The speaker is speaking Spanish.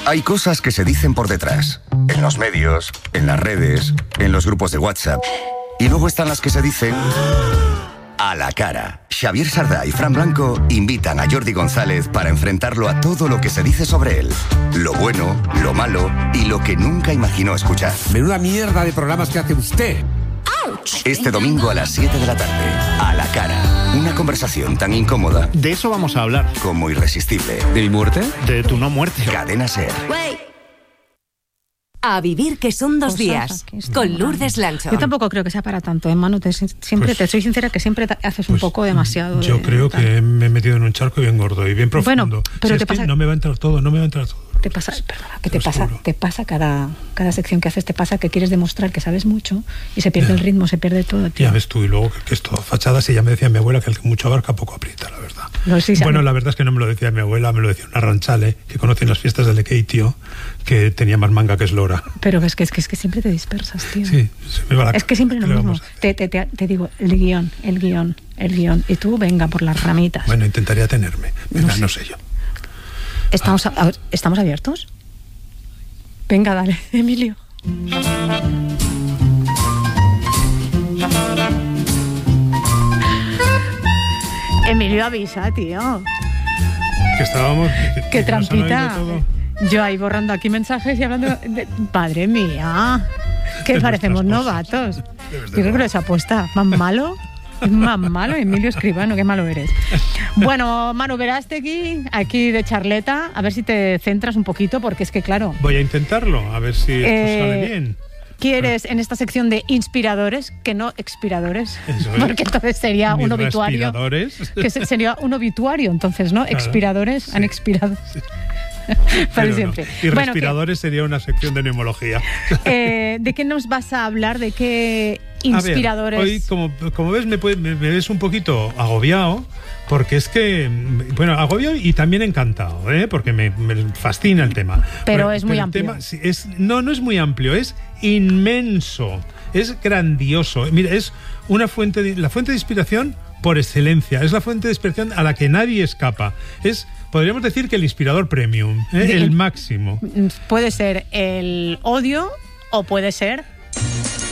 Hay cosas que se dicen por detrás, en los medios, en las redes, en los grupos de WhatsApp. Y luego están las que se dicen a la cara. Xavier Sardá y Fran Blanco invitan a Jordi González para enfrentarlo a todo lo que se dice sobre él. Lo bueno, lo malo y lo que nunca imaginó escuchar. Menuda mierda de programas que hace usted. Este domingo a las 7 de la tarde, a la cara. Una conversación tan incómoda. De eso vamos a hablar. Como irresistible. ¿De mi muerte? De tu no muerte. Cadena SER. A vivir que son 2 días, con Lourdes Lancho. Yo tampoco creo que sea para tanto, Manu. Te soy sincera que siempre haces un poco demasiado. Yo creo que me he metido en un charco bien gordo y bien profundo. Bueno, pero si no me va a entrar todo. Te pasa, perdona, que te pasa cada sección que haces, te pasa que quieres demostrar que sabes mucho y se pierde el ritmo, se pierde todo, tío. Ya ves tú, y luego que es todo fachadas, y ya me decía mi abuela que el que mucho abarca poco aprieta, la verdad. No, sí, bueno, la verdad es que no me lo decía mi abuela, me lo decía una ranchale que conoce en las fiestas del Ekeitio, que tenía más manga que eslora. Pero es que siempre te dispersas, tío. Sí, se me va la Es que siempre lo mismo. Te digo, el guión. Y tú, venga, por las ramitas. Bueno, intentaría tenerme, no sé yo. ¿Estamos abiertos? Venga, dale, Emilio. Emilio, avisa, tío. Que estábamos... Qué trampita. Yo ahí borrando aquí mensajes y hablando... Padre mía, que parecemos novatos. Yo creo que lo he hecho apuesta. ¿Más malo? Es más malo, Emilio Escribano, qué malo eres. Bueno, Manu Verástegui, aquí de charleta, a ver si te centras un poquito, porque es que claro... Voy a intentarlo, a ver si esto sale bien. ¿Quieres en esta sección de inspiradores, que no expiradores? Eso es. Porque entonces sería un obituario. Que sería un obituario, entonces, ¿no? Claro, expiradores, sí. Han expirado. Sí. Para siempre. No. Y respiradores sería una sección de neumología. ¿De qué nos vas a hablar? ¿De qué inspiradores? A ver, hoy, como ves, me ves un poquito agobiado, porque es que, bueno, agobiado y también encantado, porque me fascina el tema. Pero es muy amplio. No es muy amplio, es inmenso, es grandioso. Mira, es la fuente de inspiración por excelencia, es la fuente de inspiración a la que nadie escapa. Podríamos decir que el inspirador premium, el máximo. Puede ser el odio o puede ser